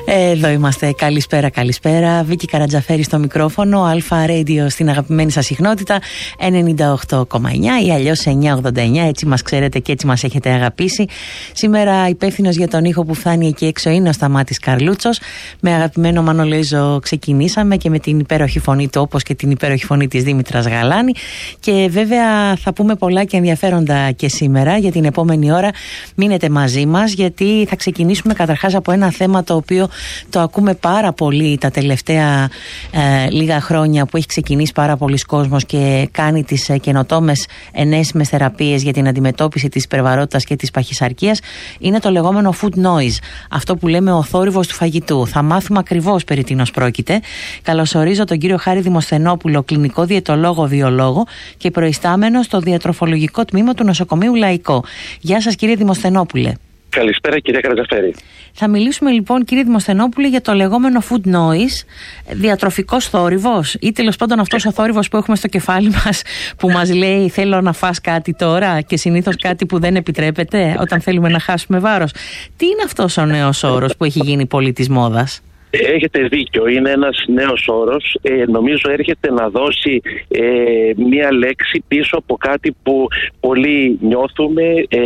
Εδώ είμαστε. Καλησπέρα, καλησπέρα. Βίκη Καρατζαφέρη στο μικρόφωνο. Αλφα Radio στην αγαπημένη σας συχνότητα 98,9 ή αλλιώς 989. Έτσι μας ξέρετε και έτσι μας έχετε αγαπήσει. Σήμερα υπεύθυνος για τον ήχο που φτάνει εκεί έξω είναι ο Σταμάτης Καρλούτσος. Με αγαπημένο Μανολέζο ξεκινήσαμε και με την υπέροχη φωνή του, όπως και την υπέροχη φωνή της Δήμητρας Γαλάνη. Και βέβαια θα πούμε πολλά και ενδιαφέροντα και σήμερα. Για την επόμενη ώρα μείνετε μαζί μας, γιατί θα ξεκινήσουμε καταρχάς από ένα θέμα το οποίο το ακούμε πάρα πολύ τα τελευταία λίγα χρόνια, που έχει ξεκινήσει πάρα πολλοί κόσμος και κάνει τις καινοτόμες ενέσιμες θεραπείες για την αντιμετώπιση της υπερβαρότητας και της παχυσαρκίας. Είναι το λεγόμενο food noise, αυτό που λέμε ο θόρυβος του φαγητού. Θα μάθουμε ακριβώς περί τίνος πρόκειται. Καλωσορίζω τον κύριο Χάρη Δημοσθενόπουλο, κλινικό διαιτολόγο βιολόγο και προϊστάμενο στο διατροφολογικό τμήμα του νοσοκομείου Λαϊκό. Γεια σας, κύριε Δημοσθενόπουλε. Καλησπέρα, κυρία Καρατζαφέρη. Θα μιλήσουμε λοιπόν, κύριε Δημοσθενόπουλε, για το λεγόμενο food noise, διατροφικός θόρυβος, ή τέλος πάντων αυτός ο θόρυβος που έχουμε στο κεφάλι μας, που μας λέει θέλω να φας κάτι τώρα, και συνήθως κάτι που δεν επιτρέπεται όταν θέλουμε να χάσουμε βάρος. Τι είναι αυτός ο νέος όρος που έχει γίνει πολύ της μόδας? Έχετε δίκιο, είναι ένας νέος όρος. Νομίζω έρχεται να δώσει μία λέξη πίσω από κάτι που πολλοί νιώθουμε,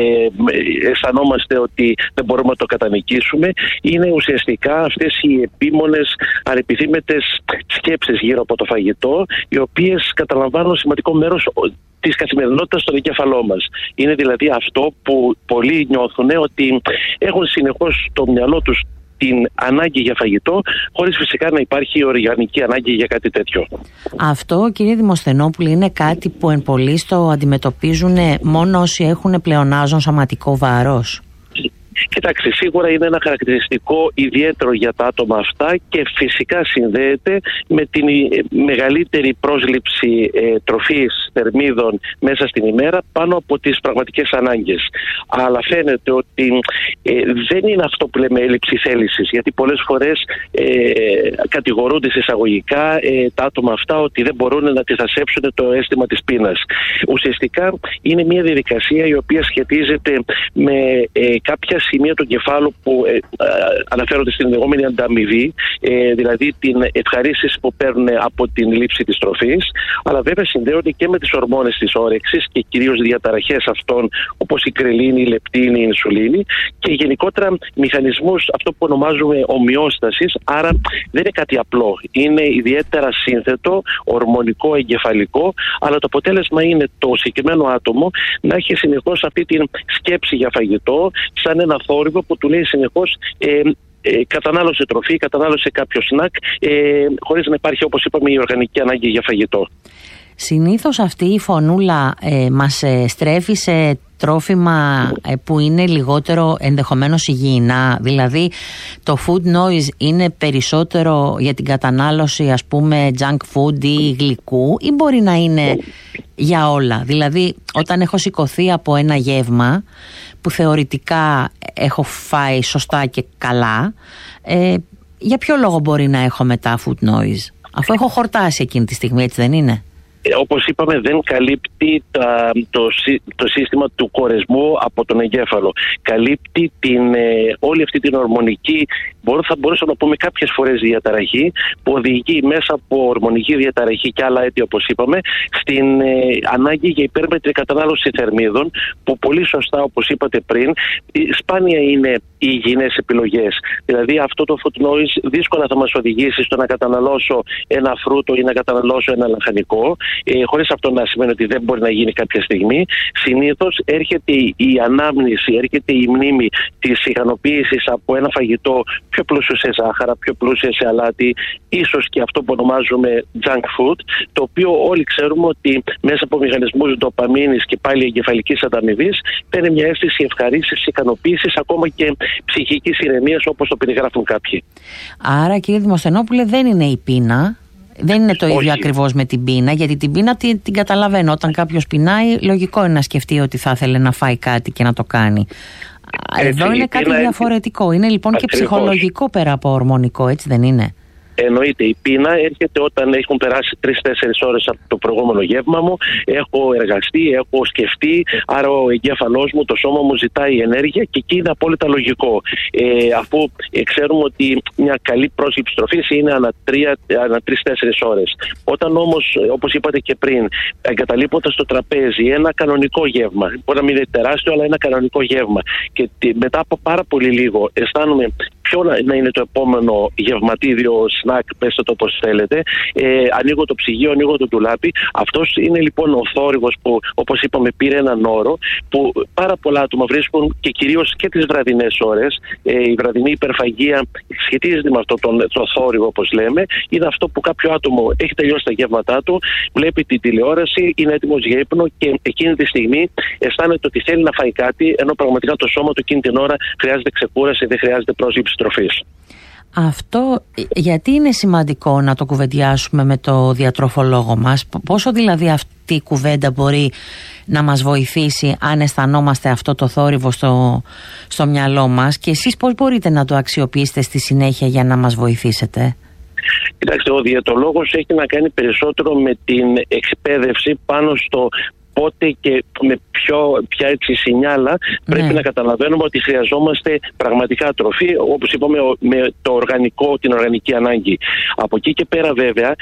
αισθανόμαστε ότι δεν μπορούμε να το κατανικήσουμε. Είναι ουσιαστικά αυτές οι επίμονες ανεπιθύμητες σκέψεις γύρω από το φαγητό, οι οποίες καταλαμβάνουν σημαντικό μέρος της καθημερινότητας στον εγκέφαλό μας. Είναι δηλαδή αυτό που πολλοί νιώθουν, ότι έχουν συνεχώς στο μυαλό τους την ανάγκη για φαγητό, χωρίς φυσικά να υπάρχει οργανική ανάγκη για κάτι τέτοιο. Αυτό, κύριε Δημοσθενόπουλε, είναι κάτι που εν πολλοίς το αντιμετωπίζουν μόνο όσοι έχουν πλεονάζον σωματικό βάρος? Κοιτάξτε, σίγουρα είναι ένα χαρακτηριστικό ιδιαίτερο για τα άτομα αυτά και φυσικά συνδέεται με την μεγαλύτερη πρόσληψη τροφής, θερμίδων μέσα στην ημέρα πάνω από τις πραγματικές ανάγκες. Αλλά φαίνεται ότι δεν είναι αυτό που λέμε έλλειψη θέλησης, γιατί πολλές φορές κατηγορούνται εισαγωγικά τα άτομα αυτά ότι δεν μπορούν να αντιστασέψουν το αίσθημα της πείνας. Ουσιαστικά είναι μια διαδικασία η οποία σχετίζεται με κάποια σημεία του κεφάλου που αναφέρονται στην λεγόμενη ανταμοιβή, δηλαδή την ευχαρίστηση που παίρνουν από την λήψη της τροφής, αλλά βέβαια συνδέονται και με τις ορμόνες της όρεξης και κυρίως διαταραχές αυτών, όπως η κρελίνη, η λεπτίνη, η ινσουλίνη, και γενικότερα μηχανισμούς, αυτό που ονομάζουμε ομοιόστασης. Άρα δεν είναι κάτι απλό, είναι ιδιαίτερα σύνθετο, ορμονικό, εγκεφαλικό, αλλά το αποτέλεσμα είναι το συγκεκριμένο άτομο να έχει συνεχώς αυτή την σκέψη για φαγητό, σαν ένα θόρυβο που του λέει συνεχώς κατανάλωσε τροφή, κατανάλωσε κάποιο σνακ, χωρίς να υπάρχει, όπως είπαμε, η οργανική ανάγκη για φαγητό. Συνήθως αυτή η φωνούλα μας στρέφει σε τρόφιμα που είναι λιγότερο ενδεχομένως υγιεινά. Δηλαδή το food noise είναι περισσότερο για την κατανάλωση, ας πούμε, junk food ή γλυκού, ή μπορεί να είναι για όλα? Δηλαδή όταν έχω σηκωθεί από ένα γεύμα που θεωρητικά έχω φάει σωστά και καλά, για ποιο λόγο μπορεί να έχω μετά food noise, αφού έχω χορτάσει εκείνη τη στιγμή, έτσι δεν είναι? Όπως είπαμε, δεν καλύπτει το σύστημα του κορεσμού από τον εγκέφαλο. Καλύπτει όλη αυτή την ορμονική, θα μπορούσαμε να πούμε κάποιες φορές διαταραχή, που οδηγεί μέσα από ορμονική διαταραχή και άλλα αίτια, όπως είπαμε, στην ανάγκη για υπέρμετρη κατανάλωση θερμίδων, που πολύ σωστά, όπως είπατε πριν, σπάνια είναι οι υγιεινές επιλογές. Δηλαδή αυτό το food noise δύσκολα θα μας οδηγήσει στο να καταναλώσω ένα φρούτο ή να καταναλώσω ένα λαχανικό, χωρίς αυτό να σημαίνει ότι δεν μπορεί να γίνει κάποια στιγμή. Συνήθως έρχεται η ανάμνηση, έρχεται η μνήμη της ικανοποίησης από ένα φαγητό πιο πλούσιο σε ζάχαρα, πιο πλούσιο σε αλάτι, ίσως και αυτό που ονομάζουμε junk food, το οποίο όλοι ξέρουμε ότι μέσα από μηχανισμούς ντοπαμίνης και πάλι εγκεφαλικής ανταμοιβής παίρνει μια αίσθηση ευχαρίστησης, ικανοποίησης, ακόμα και ψυχικής ηρεμίας, όπως το περιγράφουν κάποιοι. Άρα, κύριε Δημοσθενόπουλε, δεν είναι η πείνα. Δεν είναι το ίδιο ακριβώς με την πείνα, γιατί την πείνα την καταλαβαίνω. Όταν κάποιος πεινάει, λογικό είναι να σκεφτεί ότι θα ήθελε να φάει κάτι και να το κάνει. Εδώ είναι κάτι διαφορετικό. Είναι λοιπόν και ψυχολογικό πέρα από ορμονικό, έτσι δεν είναι? Εννοείται, η πείνα έρχεται όταν έχουν περάσει 3-4 ώρες από το προηγούμενο γεύμα μου. Έχω εργαστεί, έχω σκεφτεί, άρα ο εγκέφαλός μου, το σώμα μου ζητάει ενέργεια και εκεί είναι απόλυτα λογικό. Αφού ξέρουμε ότι μια καλή πρόσληψη τροφής είναι ανά 3-4 ώρες. Όταν όμως, όπως είπατε και πριν, εγκαταλείποντας το τραπέζι ένα κανονικό γεύμα, μπορεί να μην είναι τεράστιο, αλλά ένα κανονικό γεύμα, και μετά από πάρα πολύ λίγο αισθάνομαι ποιο να είναι το επόμενο γευματίδιο, σνακ, πέστε το όπως θέλετε, ανοίγω το ψυγείο, ανοίγω το ντουλάπι. Αυτός είναι λοιπόν ο θόρυβος που, όπως είπαμε, πήρε έναν όρο που πάρα πολλά άτομα βρίσκουν, και κυρίως και τις βραδινές ώρες. Η βραδινή υπερφαγία σχετίζεται με αυτό το θόρυβο, όπως λέμε. Είναι αυτό που κάποιο άτομο έχει τελειώσει τα γεύματά του, βλέπει τη τηλεόραση, είναι έτοιμος για ύπνο και εκείνη τη στιγμή αισθάνεται ότι θέλει να φάει κάτι, ενώ πραγματικά το σώμα του εκείνη την ώρα χρειάζεται ξεκούραση, δεν χρειάζεται πρόσληψη τροφής. Αυτό γιατί είναι σημαντικό να το κουβεντιάσουμε με το διατροφολόγο μας? Πόσο δηλαδή αυτή η κουβέντα μπορεί να μας βοηθήσει αν αισθανόμαστε αυτό το θόρυβο στο μυαλό μας, και εσείς πώς μπορείτε να το αξιοποιήσετε στη συνέχεια για να μας βοηθήσετε? Κοιτάξτε, ο διαιτολόγος έχει να κάνει περισσότερο με την εκπαίδευση πάνω στο πότε και με ποια έτσι σινιάλα πρέπει να καταλαβαίνουμε ότι χρειαζόμαστε πραγματικά τροφή, όπως είπαμε, με το οργανικό, την οργανική ανάγκη. Από εκεί και πέρα, βέβαια,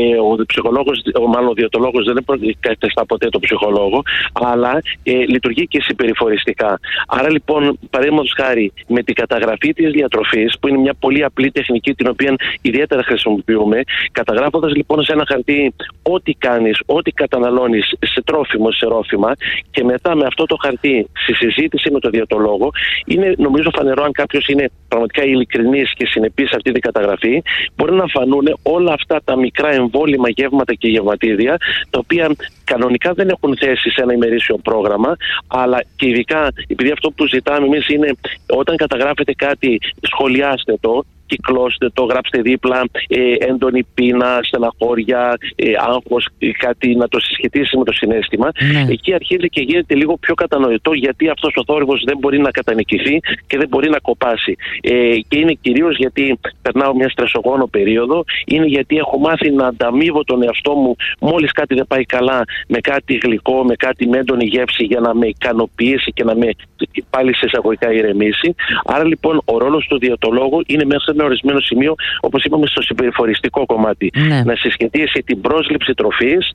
ο ψυχολόγος, μάλλον ο διαιτολόγος δεν κατεστά ποτέ το ψυχολόγο, αλλά λειτουργεί και συμπεριφοριστικά. Άρα λοιπόν, παραδείγματος χάρη, με την καταγραφή της διατροφής, που είναι μια πολύ απλή τεχνική την οποία ιδιαίτερα χρησιμοποιούμε, καταγράφοντας λοιπόν σε ένα χαρτί ό,τι κάνεις, ό,τι καταναλώνεις σε τρόφιμο, σε ρόφημα, και μετά με αυτό το χαρτί στη συζήτηση με τον διαιτολόγο, είναι νομίζω φανερό, αν κάποιος είναι πραγματικά ειλικρινής και συνεπής σε αυτή την καταγραφή, μπορεί να φανούν όλα αυτά τα μικρά εμβόλυμα γεύματα και γευματίδια, τα οποία κανονικά δεν έχουν θέση σε ένα ημερήσιο πρόγραμμα, αλλά και ειδικά επειδή αυτό που ζητάμε εμείς είναι όταν καταγράφετε κάτι, σχολιάστε το, κυκλώστε το, γράψτε δίπλα έντονη πείνα, στεναχώρια, άγχος, κάτι να το συσχετίσει με το συναίσθημα. Εκεί αρχίζει και γίνεται λίγο πιο κατανοητό γιατί αυτός ο θόρυβος δεν μπορεί να κατανικηθεί και δεν μπορεί να κοπάσει. Και είναι κυρίως γιατί περνάω μια στρεσογόνο περίοδο, είναι γιατί έχω μάθει να ανταμείβω τον εαυτό μου μόλις κάτι δεν πάει καλά με κάτι γλυκό, με κάτι με έντονη γεύση, για να με ικανοποιήσει και να με πάλι σε εισαγωγικά ηρεμήσει. Άρα λοιπόν ο ρόλος του διαιτολόγου είναι μέσα ένα ορισμένο σημείο, όπως είπαμε, στο συμπεριφοριστικό κομμάτι. Να συσχετίσει την πρόσληψη τροφής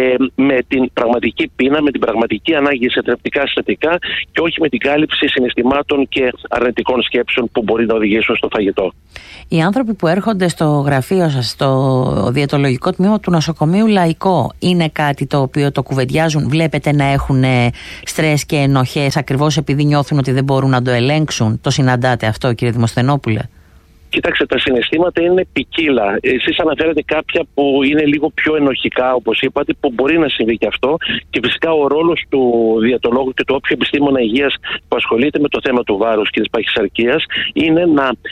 με την πραγματική πείνα, με την πραγματική ανάγκη σε θρεπτικά συστατικά και όχι με την κάλυψη συναισθημάτων και αρνητικών σκέψεων που μπορεί να οδηγήσουν στο φαγητό. Οι άνθρωποι που έρχονται στο γραφείο σας, στο διαιτολογικό τμήμα του νοσοκομείου Λαϊκό, είναι κάτι το οποίο το κουβεντιάζουν? Βλέπετε να έχουν στρες και ενοχές ακριβώς επειδή νιώθουν ότι δεν μπορούν να το ελέγξουν? Το συναντάτε αυτό, κύριε Δημοσθενόπουλε? Κοιτάξτε, τα συναισθήματα είναι ποικίλα. Εσείς αναφέρετε κάποια που είναι λίγο πιο ενοχικά, όπως είπατε, που μπορεί να συμβεί και αυτό. Και φυσικά ο ρόλος του διαιτολόγου και του όποιου επιστήμονα υγείας που ασχολείται με το θέμα του βάρους και της παχυσαρκίας είναι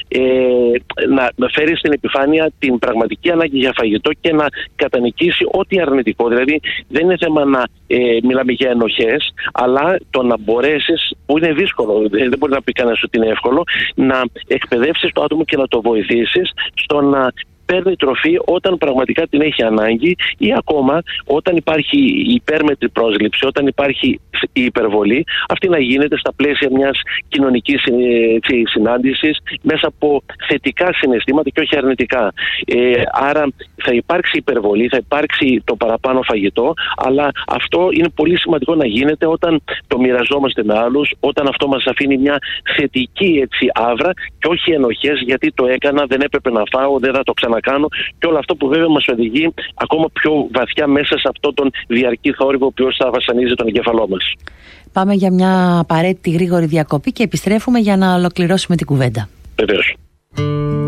να φέρει στην επιφάνεια την πραγματική ανάγκη για φαγητό και να κατανικήσει ό,τι αρνητικό. Δηλαδή, δεν είναι θέμα να μιλάμε για ενοχές, αλλά το να μπορέσεις, που είναι δύσκολο, δεν μπορεί να πει κανένας ότι είναι εύκολο, να εκπαιδεύσεις το άτομο και να το βοηθήσεις στο να παίρνει τροφή όταν πραγματικά την έχει ανάγκη, ή ακόμα όταν υπάρχει η υπέρμετρη πρόσληψη, όταν υπάρχει η υπερβολή, αυτή να γίνεται στα πλαίσια μιας κοινωνικής συνάντησης μέσα από θετικά συναισθήματα και όχι αρνητικά. Άρα θα υπάρξει υπερβολή, θα υπάρξει το παραπάνω φαγητό, αλλά αυτό είναι πολύ σημαντικό να γίνεται όταν το μοιραζόμαστε με άλλους, όταν αυτό μας αφήνει μια θετική άβρα και όχι ενοχές γιατί το έκανα, δεν έπρεπε να φάω, δεν θα το ξανακάνω, και όλο αυτό που βέβαια μας οδηγεί ακόμα πιο βαθιά μέσα σε αυτόν τον διαρκή θόρυβο ο οποίος θα βασανίζει τον εγκέφαλό μας. Πάμε για μια απαραίτητη γρήγορη διακοπή και επιστρέφουμε για να ολοκληρώσουμε την κουβέντα. Βεβαίως.